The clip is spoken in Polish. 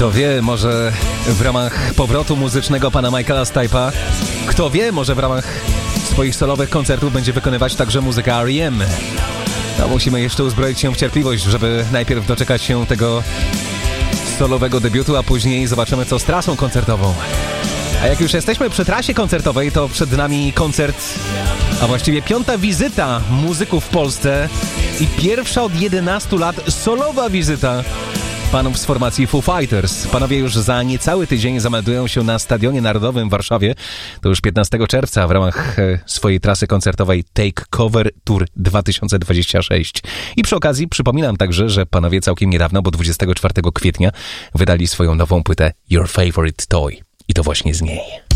Kto wie, może w ramach powrotu muzycznego pana Michaela Stipe'a, kto wie, może w ramach swoich solowych koncertów będzie wykonywać także muzykę R.E.M. No, musimy jeszcze uzbroić się w cierpliwość, żeby najpierw doczekać się tego solowego debiutu, a później zobaczymy, co z trasą koncertową. A jak już jesteśmy przy trasie koncertowej, to przed nami koncert, a właściwie 5. wizyta muzyków w Polsce i pierwsza od 11 lat solowa wizyta panów z formacji Foo Fighters. Panowie już za niecały tydzień zameldują się na Stadionie Narodowym w Warszawie. To już 15 czerwca w ramach swojej trasy koncertowej Take Cover Tour 2026. I przy okazji przypominam także, że panowie całkiem niedawno, bo 24 kwietnia, wydali swoją nową płytę Your Favorite Toy. I to właśnie z niej.